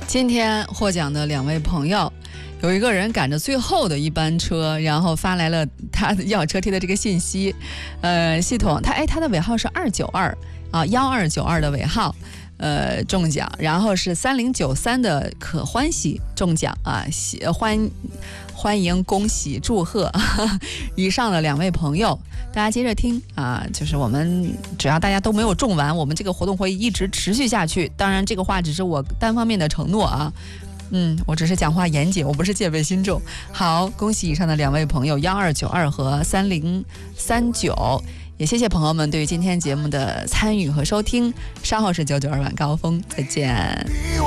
今天获奖的2位朋友，有一个人赶着最后的一班车，然后发来了他要车贴的这个信息。系统他的尾号是292啊，1292的尾号。中奖，然后是3093的可欢喜中奖啊，欢迎恭喜祝贺以上的2位朋友，大家接着听啊，就是我们只要大家都没有中完，我们这个活动会一直持续下去。当然，这个话只是我单方面的承诺啊。我只是讲话严谨，我不是戒备心重。好，恭喜以上的2位朋友，1292和3039。也谢谢朋友们对于今天节目的参与和收听，稍后是992晚高峰，再见。